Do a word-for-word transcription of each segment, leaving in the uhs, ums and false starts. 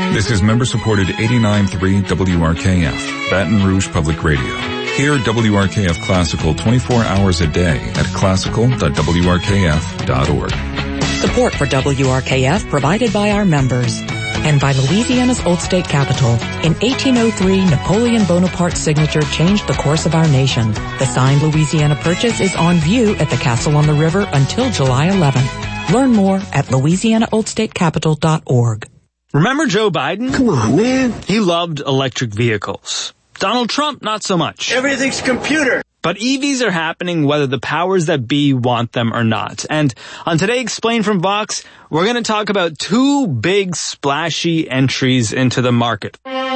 This is member-supported eighty-nine point three W R K F, Baton Rouge Public Radio. Hear W R K F Classical twenty-four hours a day at classical dot w r k f dot org. Support for W R K F provided by our members and by Louisiana's old state capital. In eighteen oh three, Napoleon Bonaparte's signature changed the course of our nation. The signed Louisiana Purchase is on view at the Castle on the River until July eleventh. Learn more at louisiana old state capital dot org. Remember Joe Biden? Come on, man. He loved electric vehicles. Donald Trump, not so much. Everything's computer. But E Vs are happening whether the powers that be want them or not. And on Today Explained from Vox, we're going to talk about two big splashy entries into the market.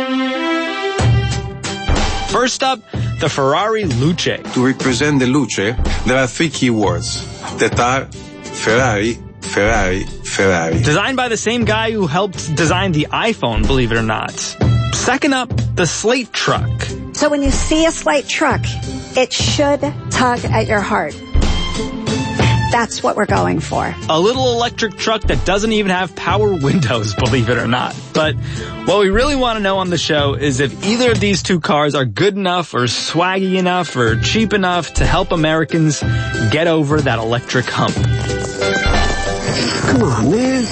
First up, the Ferrari Luce. To represent the Luce, there are three key words that are Ferrari, Ferrari, Ferrari. Designed by the same guy who helped design the iPhone, believe it or not. Second up, the Slate Truck. So when you see a Slate Truck, it should tug at your heart. That's what we're going for. A little electric truck that doesn't even have power windows, believe it or not. But what we really want to know on the show is if either of these two cars are good enough or swaggy enough or cheap enough to help Americans get over that electric hump. Come on, man.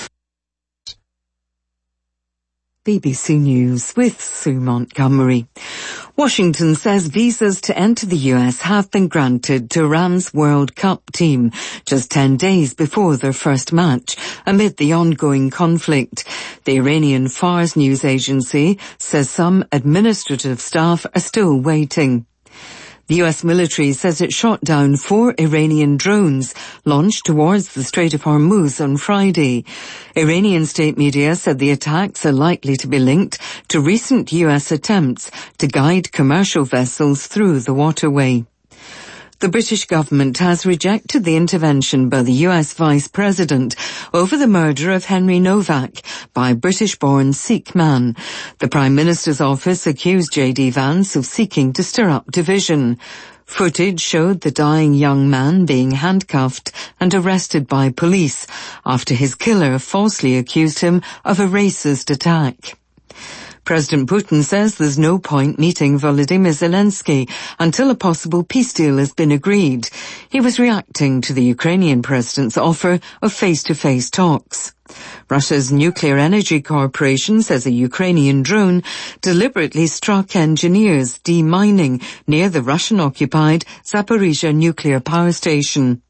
B B C News with Sue Montgomery. Washington says visas to enter the U S have been granted to Iran's World Cup team just ten days before their first match amid the ongoing conflict. The Iranian Fars news agency says some administrative staff are still waiting. The U S military says it shot down four Iranian drones launched towards the Strait of Hormuz on Friday. Iranian state media said the attacks are likely to be linked to recent U S attempts to guide commercial vessels through the waterway. The British government has rejected the intervention by the U S Vice President over the murder of Henry Novak by a British-born Sikh man. The Prime Minister's office accused J D Vance of seeking to stir up division. Footage showed the dying young man being handcuffed and arrested by police after his killer falsely accused him of a racist attack. President Putin says there's no point meeting Volodymyr Zelensky until a possible peace deal has been agreed. He was reacting to the Ukrainian president's offer of face-to-face talks. Russia's Nuclear Energy Corporation says a Ukrainian drone deliberately struck engineers demining near the Russian-occupied Zaporizhzhia nuclear power station.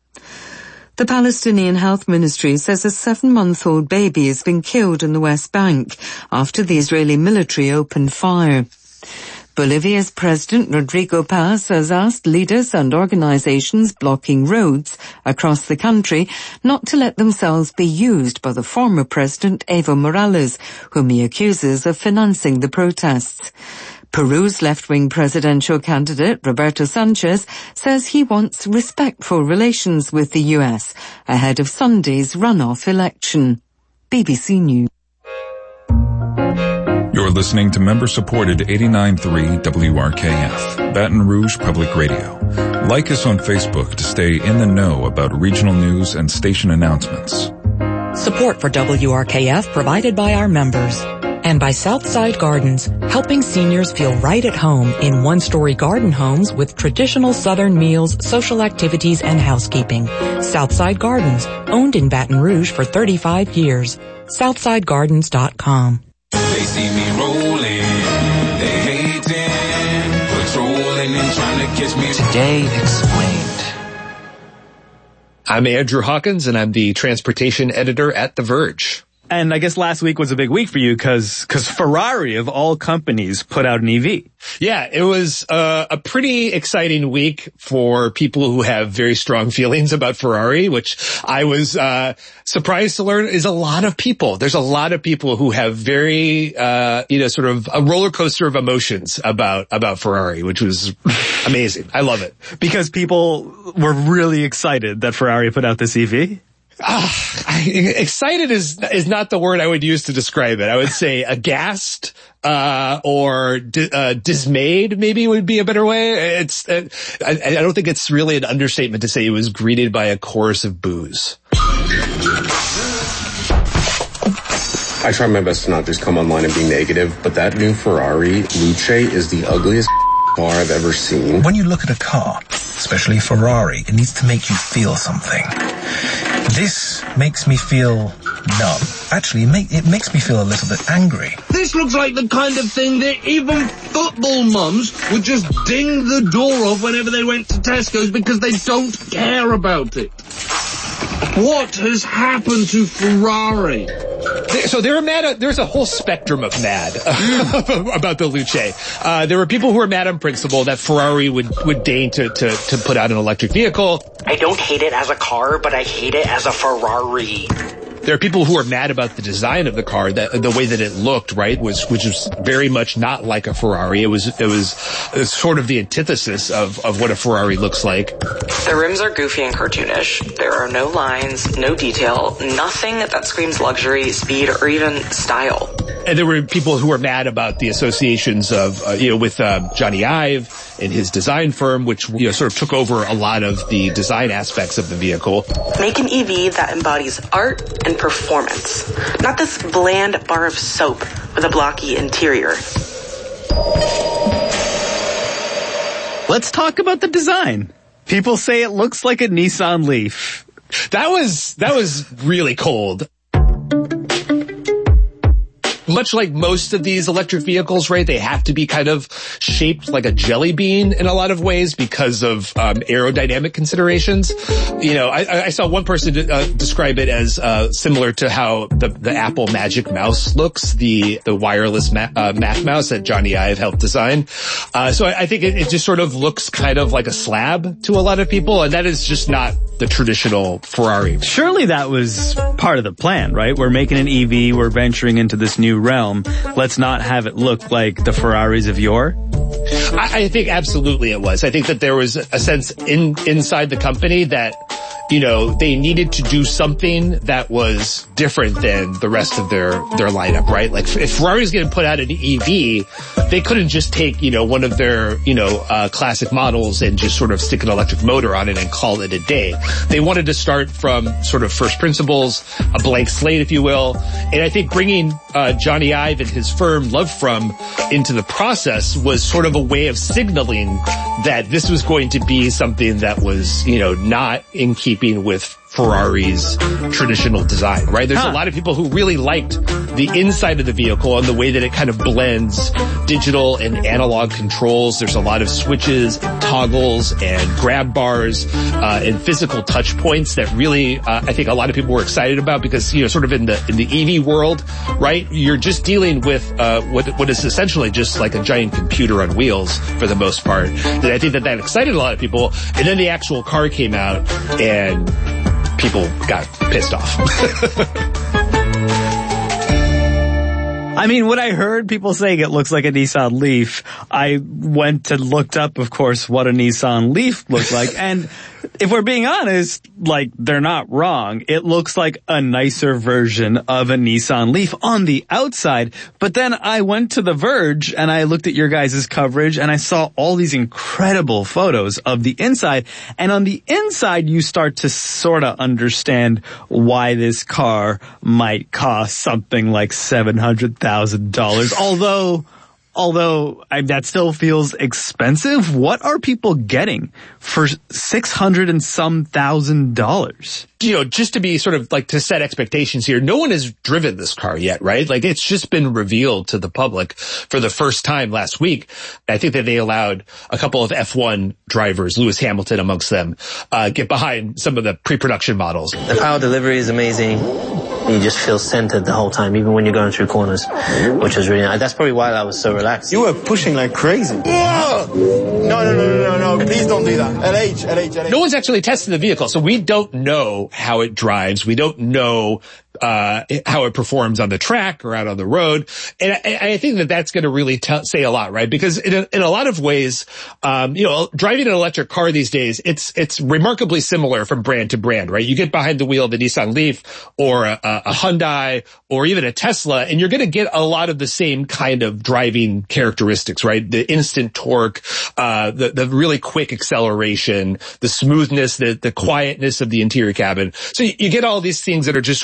The Palestinian Health Ministry says a seven-month-old baby has been killed in the West Bank after the Israeli military opened fire. Bolivia's President Rodrigo Paz has asked leaders and organizations blocking roads across the country not to let themselves be used by the former president Evo Morales, whom he accuses of financing the protests. Peru's left-wing presidential candidate, Roberto Sanchez, says he wants respectful relations with the U S ahead of Sunday's runoff election. B B C News. You're listening to member-supported eighty-nine point three W R K F, Baton Rouge Public Radio. Like us on Facebook to stay in the know about regional news and station announcements. Support for W R K F provided by our members. And by Southside Gardens, helping seniors feel right at home in one-story garden homes with traditional Southern meals, social activities, and housekeeping. Southside Gardens, owned in Baton Rouge for thirty-five years. southside gardens dot com. They see me rolling, they hating, patrolling and trying to catch me. Today Explained. I'm Andrew Hawkins, and I'm the transportation editor at The Verge. And I guess last week was a big week for you because because Ferrari, of all companies, put out an E V. Yeah, it was uh, a pretty exciting week for people who have very strong feelings about Ferrari, which I was uh surprised to learn is a lot of people. There's a lot of people who have very, uh you know, sort of a roller coaster of emotions about about Ferrari, which was amazing. I love it. Because people were really excited that Ferrari put out this E V? Uh, I, excited is is not the word I would use to describe it. I would say aghast uh or di- uh, dismayed maybe would be a better way. It's uh, I, I don't think it's really an understatement to say it was greeted by a chorus of boos. I try my best to not just come online and be negative, but that new Ferrari Luce is the ugliest car I've ever seen. When you look at a car, especially a Ferrari, it needs to make you feel something. This makes me feel numb. Actually, it, make, it makes me feel a little bit angry. This looks like the kind of thing that even football mums would just ding the door of whenever they went to Tesco's because they don't care about it. What has happened to Ferrari? So there are mad. There's a whole spectrum of mad about the Luce. Uh, there were people who were mad on principle that Ferrari would, would deign to, to, to put out an electric vehicle. I don't hate it as a car, but I hate it as a Ferrari. There are people who are mad about the design of the car, that the way that it looked, right, was which was very much not like a Ferrari. It was it was, it was sort of the antithesis of, of what a Ferrari looks like. The rims are goofy and cartoonish. There are no lines, no detail, nothing that screams luxury, speed, or even style. And there were people who were mad about the associations of, uh, you know, with uh, Johnny Ive and his design firm, which, you know, sort of took over a lot of the design aspects of the vehicle. Make an E V that embodies art and performance, not this bland bar of soap with a blocky interior. Let's talk about the design. People say it looks like a Nissan Leaf. That was, that was really cold. Much like most of these electric vehicles, right, they have to be kind of shaped like a jelly bean in a lot of ways because of um, aerodynamic considerations. You know, I, I saw one person uh, describe it as uh, similar to how the, the Apple Magic Mouse looks, the the wireless ma- uh, Mac mouse that Johnny Ive helped design. Uh, so I, I think it, it just sort of looks kind of like a slab to a lot of people, and that is just not the traditional Ferrari. Surely that was part of the plan, right? We're making an E V, we're venturing into this new realm. Let's not have it look like the Ferraris of yore. I, I think absolutely it was. I think that there was a sense in inside the company that, you know, they needed to do something that was different than the rest of their, their lineup, right? Like, if Ferrari's going to put out an E V, they couldn't just take, you know, one of their, you know, uh, classic models and just sort of stick an electric motor on it and call it a day. They wanted to start from sort of first principles, a blank slate, if you will. And I think bringing, uh, Johnny Ive and his firm, Love From, into the process was sort of a way of signaling that this was going to be something that was, you know, not in keeping with Ferrari's traditional design, right? There's huh. a lot of people who really liked the inside of the vehicle and the way that it kind of blends digital and analog controls. There's a lot of switches, toggles, and grab bars, uh, and physical touch points that really, uh, I think a lot of people were excited about because, you know, sort of in the, in the E V world, right? You're just dealing with, uh, what, what is essentially just like a giant computer on wheels for the most part. And I think that that excited a lot of people. And then the actual car came out and people got pissed off. I mean, when I heard people saying it looks like a Nissan Leaf, I went and looked up, of course, what a Nissan Leaf looked like. And if we're being honest, like, they're not wrong. It looks like a nicer version of a Nissan Leaf on the outside. But then I went to The Verge and I looked at your guys' coverage and I saw all these incredible photos of the inside. And on the inside, you start to sort of understand why this car might cost something like seven hundred thousand dollars. Although... Although I, that still feels expensive, what are people getting for six hundred and some thousand dollars? You know, just to be sort of like to set expectations here, no one has driven this car yet, right? Like, it's just been revealed to the public for the first time last week. I think that they allowed a couple of F one drivers, Lewis Hamilton amongst them, uh, get behind some of the pre-production models. The power delivery is amazing. You just feel centered the whole time, even when you're going through corners, which was really nice. That's probably why I was so relaxed. You were pushing like crazy. Whoa! No, no, no, no, no, no, please don't do that. L H, L H, L H. No one's actually tested the vehicle, so we don't know how it drives. We don't know uh how it performs on the track or out on the road. And I, I think that that's going to really t- say a lot, right? Because in a, in a lot of ways, um, you know, driving an electric car these days, it's it's remarkably similar from brand to brand, right? You get behind the wheel of the Nissan Leaf or a, a Hyundai or even a Tesla, and you're going to get a lot of the same kind of driving characteristics, right? The instant torque, uh, the, the really quick acceleration, the smoothness, the, the quietness of the interior cabin. So you, you get all these things that are just sort of common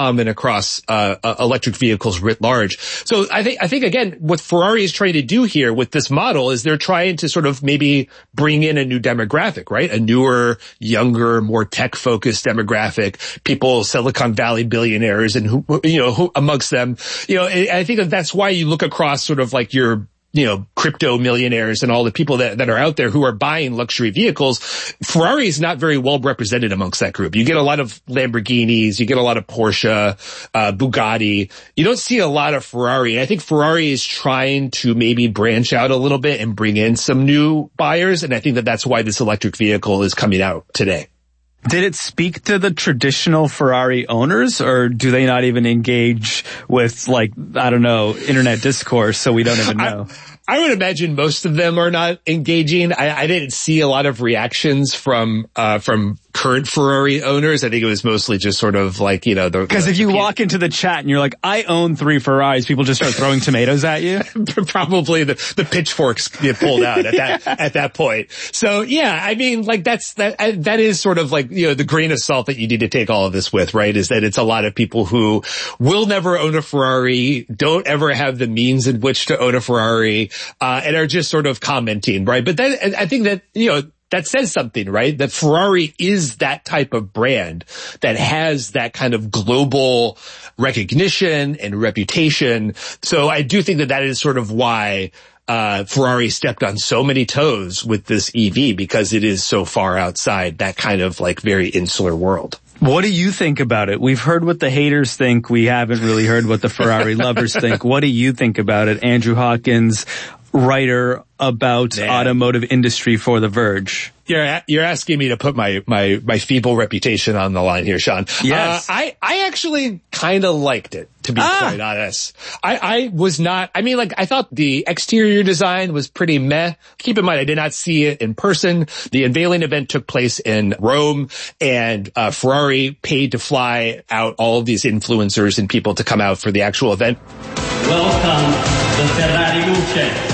common across uh, uh, electric vehicles writ large. So I think, I think again, what Ferrari is trying to do here with this model is they're trying to sort of maybe bring in a new demographic, right? A newer, younger, more tech-focused demographic, people, Silicon Valley billionaires, and who, you know, who amongst them, you know, I think that that's why you look across sort of like your, you know, crypto millionaires and all the people that, that are out there who are buying luxury vehicles. Ferrari is not very well represented amongst that group. You get a lot of Lamborghinis, you get a lot of Porsche, uh, Bugatti. You don't see a lot of Ferrari. And I think Ferrari is trying to maybe branch out a little bit and bring in some new buyers. And I think that that's why this electric vehicle is coming out today. Did it speak to the traditional Ferrari owners, or do they not even engage with, like, I don't know, internet discourse, so we don't even know? I, I would imagine most of them are not engaging. I, I didn't see a lot of reactions from uh from current Ferrari owners. I think it was mostly just sort of like, you know, because if you walk into the chat and you're like, I own three Ferraris, people just start throwing tomatoes at you. Probably the the pitchforks get pulled out at that at that point. So yeah, I mean, like that's that that is sort of like, you know, the grain of salt that you need to take all of this with, right? Is that it's a lot of people who will never own a Ferrari, don't ever have the means in which to own a Ferrari, uh, and are just sort of commenting, right? But then I think that, you know, that says something, right? That Ferrari is that type of brand that has that kind of global recognition and reputation. So I do think that that is sort of why uh Ferrari stepped on so many toes with this E V, because it is so far outside that kind of like very insular world. What do you think about it? We've heard what the haters think. We haven't really heard what the Ferrari lovers think. What do you think about it? Andrew Hawkins, writer about Man. automotive industry for The Verge. You're you're asking me to put my my my feeble reputation on the line here, Sean. Yes. Uh, I I actually kind of liked it, to be ah. quite honest. I I was not. I mean, like I thought the exterior design was pretty meh. Keep in mind, I did not see it in person. The unveiling event took place in Rome, and uh, Ferrari paid to fly out all of these influencers and people to come out for the actual event. Welcome, the Ferrari Luce.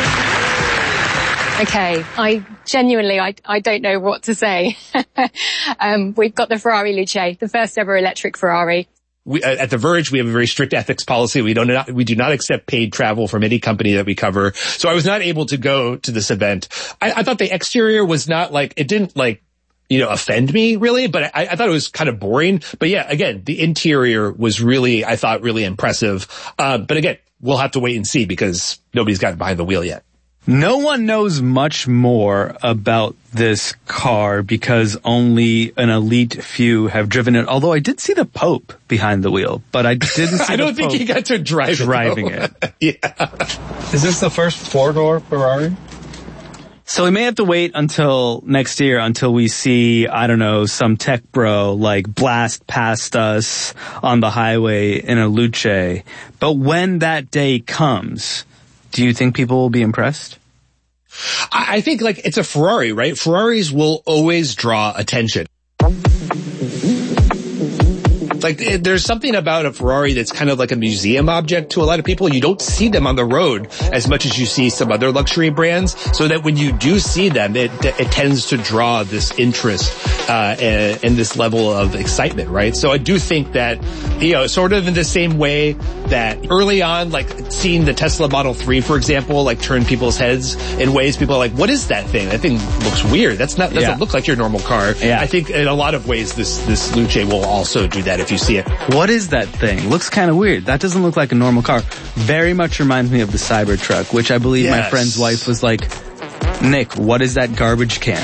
Okay, I genuinely, I, I don't know what to say. um, we've got the Ferrari Luce, the first ever electric Ferrari. We, at The Verge, we have a very strict ethics policy. We don't, we do not accept paid travel from any company that we cover. So I was not able to go to this event. I, I thought the exterior was not like, it didn't like, you know, offend me really, but I, I thought it was kind of boring. But yeah, again, the interior was really, I thought really impressive. Uh, but again, we'll have to wait and see because nobody's gotten behind the wheel yet. No one knows much more about this car because only an elite few have driven it. Although I did see the Pope behind the wheel, but I didn't see I don't the think Pope he got to drive driving it. it. Yeah. Is this the first four-door Ferrari? So we may have to wait until next year until we see, I don't know, some tech bro like blast past us on the highway in a Luce. But when that day comes, do you think people will be impressed? I think like it's a Ferrari, right? Ferraris will always draw attention. Like there's something about a Ferrari that's kind of like a museum object to a lot of people. You don't see them on the road as much as you see some other luxury brands, so that when you do see them, it, it tends to draw this interest uh and, and this level of excitement, right? So I do think that, you know, sort of in the same way that early on, like seeing the Tesla Model three, for example, like turn people's heads in ways people are like, what is that thing? That thing looks weird. That's not, doesn't yeah. look like your normal car. Yeah. I think in a lot of ways this, this Luce will also do that if you see it. What is that thing? Looks kind of weird. That doesn't look like a normal car. Very much reminds me of the Cybertruck, which I believe yes. my friend's wife was like, Nick, what is that garbage can?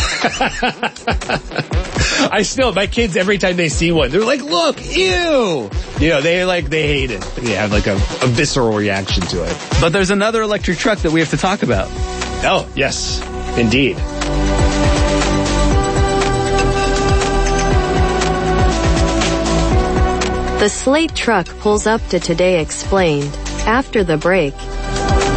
I still, my kids, every time they see one, they're like, look, ew! You know, they like, they hate it. They have like a, a visceral reaction to it. But there's another electric truck that we have to talk about. Oh, yes, indeed. The Slate truck pulls up to Today Explained. After the break,